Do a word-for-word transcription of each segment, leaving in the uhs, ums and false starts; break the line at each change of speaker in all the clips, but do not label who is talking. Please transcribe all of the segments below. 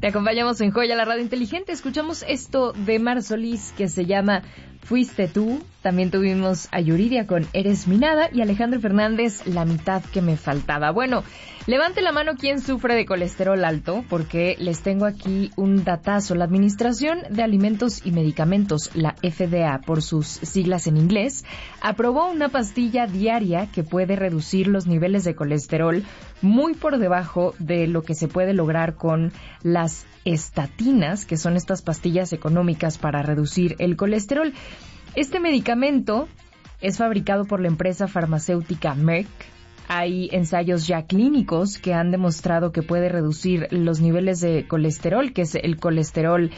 Te acompañamos en Joya, la radio inteligente. Escuchamos esto de Mar Solís que se llama Fuiste tú. También tuvimos a Yuridia con Eres mi nada y Alejandro Fernández, La mitad que me faltaba. Bueno, levante la mano quien sufre de colesterol alto, porque les tengo aquí un datazo. La Administración de Alimentos y Medicamentos, la F D A por sus siglas en inglés, aprobó una pastilla diaria que puede reducir los niveles de colesterol muy por debajo de lo que se puede lograr con las estatinas, que son estas pastillas económicas para reducir el colesterol. Este medicamento es fabricado por la empresa farmacéutica Merck. Hay ensayos ya clínicos que han demostrado que puede reducir los niveles de colesterol, que es el colesterol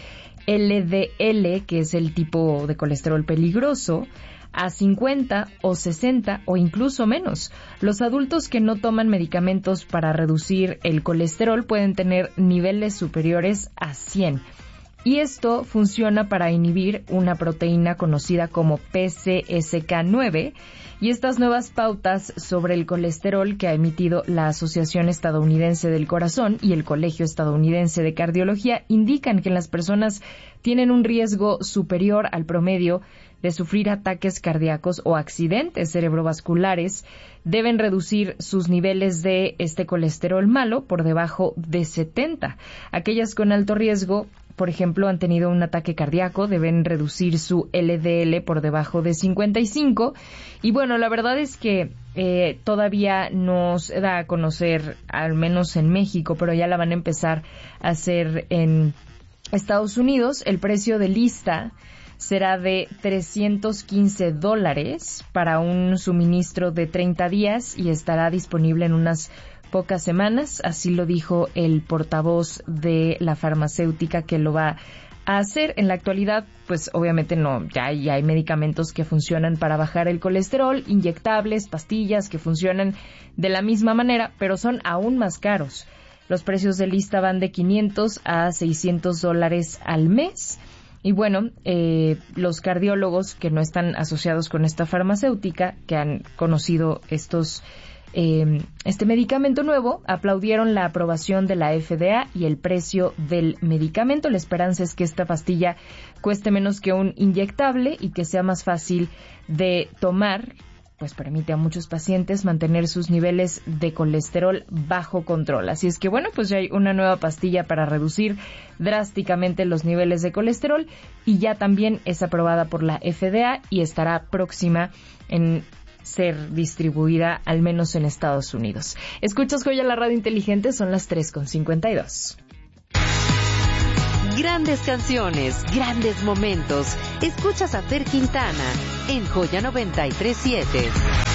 L D L, que es el tipo de colesterol peligroso, a cincuenta o sesenta o incluso menos. Los adultos que no toman medicamentos para reducir el colesterol pueden tener niveles superiores a cien. Y esto funciona para inhibir una proteína conocida como P C S K nueve, y estas nuevas pautas sobre el colesterol que ha emitido la Asociación Estadounidense del Corazón y el Colegio Estadounidense de Cardiología indican que las personas tienen un riesgo superior al promedio de sufrir ataques cardíacos o accidentes cerebrovasculares. Deben reducir sus niveles de este colesterol malo por debajo de setenta. Aquellas con alto riesgo, por ejemplo, han tenido un ataque cardíaco, deben reducir su L D L por debajo de cincuenta y cinco. Y bueno, la verdad es que eh, todavía no se da a conocer, al menos en México, pero ya la van a empezar a hacer en Estados Unidos. El precio de lista será de trescientos quince dólares para un suministro de treinta días y estará disponible en unas pocas semanas. Así lo dijo el portavoz de la farmacéutica que lo va a hacer. En la actualidad, pues obviamente no, ya hay, ya hay medicamentos que funcionan para bajar el colesterol, inyectables, pastillas que funcionan de la misma manera, pero son aún más caros. Los precios de lista van de quinientos a seiscientos dólares al mes. Y bueno, eh, los cardiólogos que no están asociados con esta farmacéutica, que han conocido estos eh, este medicamento nuevo, aplaudieron la aprobación de la F D A y el precio del medicamento. La esperanza es que esta pastilla cueste menos que un inyectable y que sea más fácil de tomar, pues permite a muchos pacientes mantener sus niveles de colesterol bajo control. Así es que bueno, pues ya hay una nueva pastilla para reducir drásticamente los niveles de colesterol y ya también es aprobada por la F D A y estará próxima en ser distribuida al menos en Estados Unidos. Escuchas Joya, la radio inteligente, son las tres con cincuenta y dos.
Grandes canciones, grandes momentos. Escuchas a Fer Quintana en Joya noventa y tres punto siete.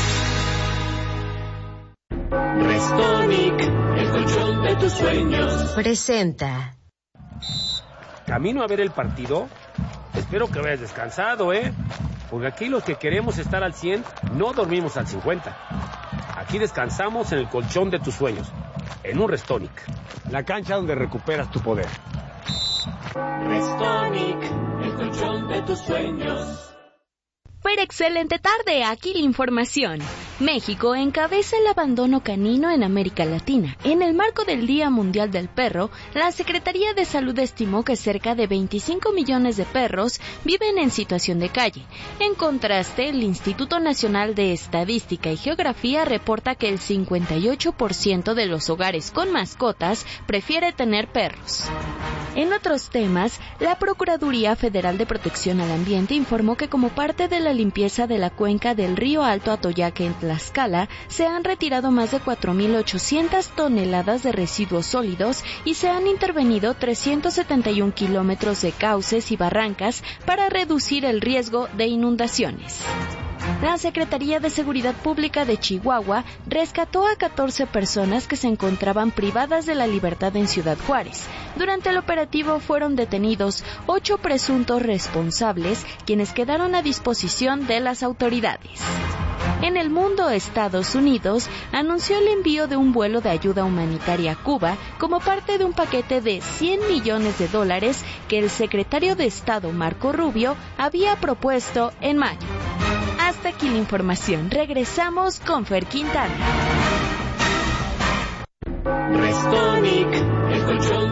Restonic, el colchón de tus sueños.
Presenta.
¿Camino a ver el partido? Espero que hayas descansado, ¿eh? Porque aquí los que queremos estar al cien no dormimos al cincuenta. Aquí descansamos en el colchón de tus sueños, en un Restonic.
La cancha donde recuperas tu poder.
Restonic, el colchón de tus sueños.
Pero excelente tarde, aquí la información. México encabeza el abandono canino en América Latina. En el marco del Día Mundial del Perro, la Secretaría de Salud estimó que cerca de veinticinco millones de perros viven en situación de calle. En contraste, el Instituto Nacional de Estadística y Geografía reporta que el cincuenta y ocho por ciento de los hogares con mascotas prefiere tener perros. En otros temas, la Procuraduría Federal de Protección al Ambiente informó que como parte de la limpieza de la cuenca del río Alto Atoyaque en Tlaxcala, se han retirado más de cuatro mil ochocientas toneladas de residuos sólidos y se han intervenido trescientos setenta y un kilómetros de cauces y barrancas para reducir el riesgo de inundaciones. La Secretaría de Seguridad Pública de Chihuahua rescató a catorce personas que se encontraban privadas de la libertad en Ciudad Juárez. Durante el operativo fueron detenidos ocho presuntos responsables, quienes quedaron a disposición de las autoridades. En el mundo, Estados Unidos anunció el envío de un vuelo de ayuda humanitaria a Cuba como parte de un paquete de cien millones de dólares que el secretario de Estado Marco Rubio había propuesto en mayo. Hasta aquí la información. Regresamos con Fer Quintana.
Restonic, el colchón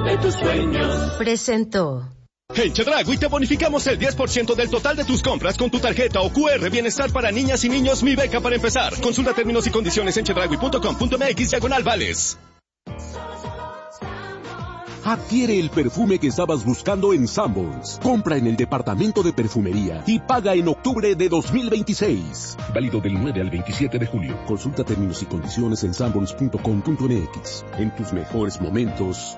colchón de tus sueños.
Presentó.
En Chedraui te bonificamos el diez por ciento del total de tus compras con tu tarjeta o Q R Bienestar para niñas y niños Mi Beca para empezar. Consulta términos y condiciones en chedraui punto com punto m x diagonal vales.
Adquiere el perfume que estabas buscando en Sanborns. Compra en el departamento de perfumería y paga en octubre de dos mil veintiséis. Válido del nueve al veintisiete de julio. Consulta términos y condiciones en sanborns punto com punto m x. En tus mejores momentos.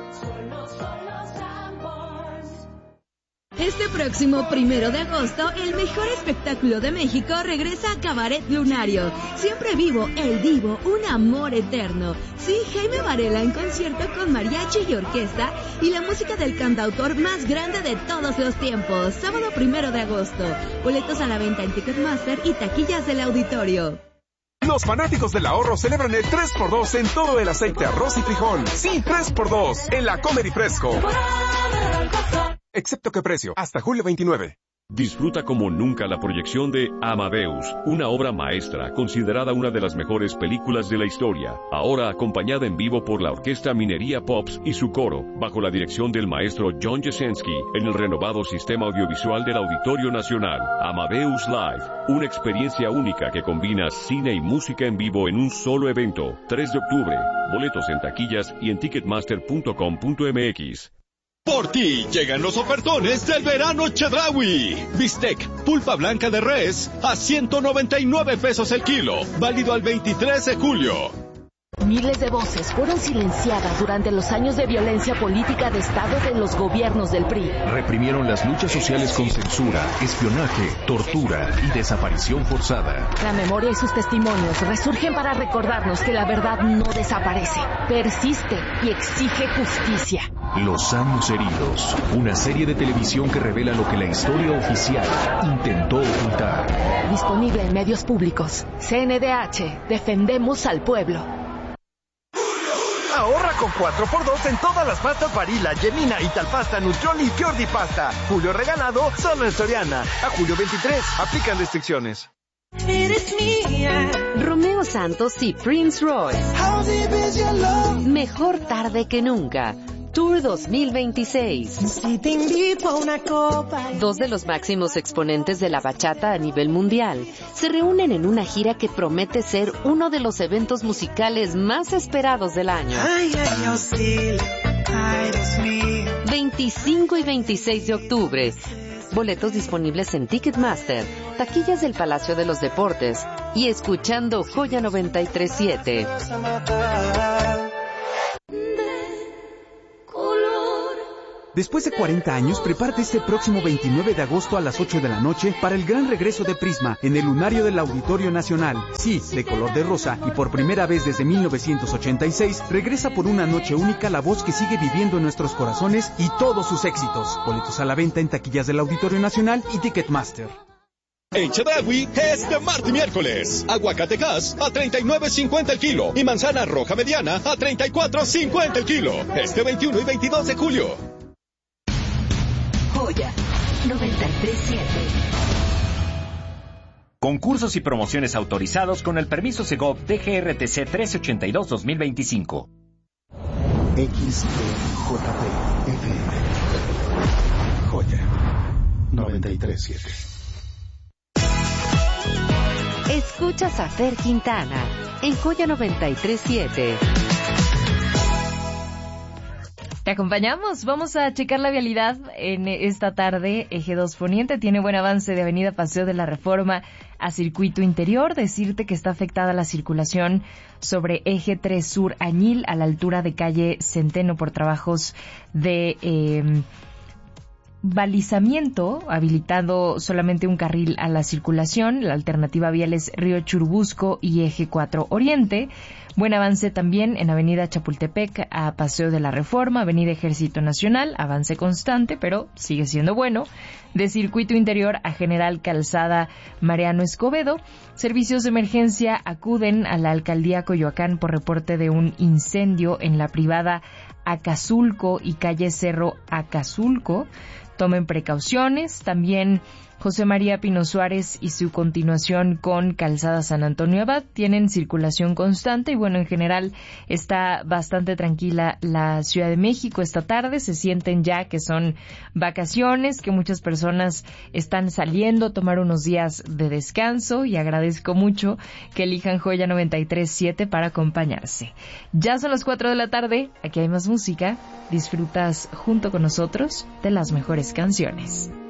Este próximo primero de agosto, el mejor espectáculo de México regresa a Cabaret Lunario. Siempre vivo, el divo, un amor eterno. Sí, Jaime Varela en concierto con mariachi y orquesta y la música del cantautor más grande de todos los tiempos. Sábado primero de agosto. Boletos a la venta en Ticketmaster y taquillas del auditorio.
Los fanáticos del ahorro celebran el tres por dos en todo el aceite, arroz y frijol. Sí, tres por dos en la Comer y Fresco. Excepto que precio, hasta julio veintinueve.
Disfruta como nunca la proyección de Amadeus, una obra maestra considerada una de las mejores películas de la historia, ahora acompañada en vivo por la Orquesta Minería Pops y su coro, bajo la dirección del maestro John Jasenski, en el renovado sistema audiovisual del Auditorio Nacional. Amadeus Live, una experiencia única que combina cine y música en vivo en un solo evento. tres de octubre, boletos en taquillas y en ticketmaster punto com punto m x.
Por ti llegan los ofertones del verano Chedraui. Bistec, pulpa blanca de res, a ciento noventa y nueve pesos el kilo. Válido al veintitrés de julio.
Miles de voces fueron silenciadas durante los años de violencia política de Estado de los gobiernos del P R I.
Reprimieron las luchas sociales con censura, espionaje, tortura y desaparición forzada.
La memoria y sus testimonios resurgen para recordarnos que la verdad no desaparece, persiste y exige justicia.
Los años heridos, una serie de televisión que revela lo que la historia oficial intentó ocultar.
Disponible en medios públicos. C N D H, defendemos al pueblo.
Ahorra con cuatro por dos en todas las pastas Barilla, Gemina, Italpasta, Nutrioli y Fiordi Pasta. Julio regalado solo en Soriana. A julio veintitrés, aplican restricciones.
Eres mía. Romeo Santos y Prince Royce. Mejor tarde que nunca. Tour dos mil veintiséis.
Si te invito a una copa.
Dos de los máximos exponentes de la bachata a nivel mundial se reúnen en una gira que promete ser uno de los eventos musicales más esperados del año.
Ay, ay, hostil. Ay, Dios mío.
veinticinco y veintiséis de octubre. Boletos disponibles en Ticketmaster, taquillas del Palacio de los Deportes y escuchando Joya noventa y tres punto siete.
Después de cuarenta años, prepárate este próximo veintinueve de agosto a las ocho de la noche para el gran regreso de Prisma en el Lunario del Auditorio Nacional. Sí, de color de rosa, y por primera vez desde mil novecientos ochenta y seis, regresa por una noche única la voz que sigue viviendo en nuestros corazones y todos sus éxitos. Boletos a la venta en taquillas del Auditorio Nacional y Ticketmaster.
En Chedraui, este martes y miércoles, aguacatecas a treinta y nueve cincuenta el kilo y manzana roja mediana a treinta y cuatro cincuenta el kilo. Este veintiuno y veintidós de julio.
Joya noventa y tres punto siete.
Concursos y promociones autorizados con el permiso Segov D G R T C trece ochenta y dos dos mil veinticinco.
X E J P F M. Joya noventa y tres punto siete.
Escuchas a Fer Quintana en Joya noventa y tres punto siete.
Te acompañamos. Vamos a checar la vialidad en esta tarde. Eje dos Poniente tiene buen avance de Avenida Paseo de la Reforma a Circuito Interior. Decirte que está afectada la circulación sobre Eje tres Sur Añil a la altura de calle Centeno por trabajos de eh, balizamiento, habilitado solamente un carril a la circulación. La alternativa vial es Río Churubusco y Eje cuatro Oriente. Buen avance también en Avenida Chapultepec a Paseo de la Reforma, Avenida Ejército Nacional, avance constante, pero sigue siendo bueno. De Circuito Interior a General Calzada Mariano Escobedo. Servicios de emergencia acuden a la Alcaldía Coyoacán por reporte de un incendio en la privada Acazulco y calle Cerro Acazulco. Tomen precauciones. También José María Pino Suárez y su continuación con Calzada San Antonio Abad tienen circulación constante y bueno, en general está bastante tranquila la Ciudad de México esta tarde. Se sienten ya que son vacaciones, que muchas personas están saliendo a tomar unos días de descanso y agradezco mucho que elijan Joya noventa y tres punto siete para acompañarse. Ya son las cuatro de la tarde, aquí hay más música. Disfrutas junto con nosotros de las mejores canciones.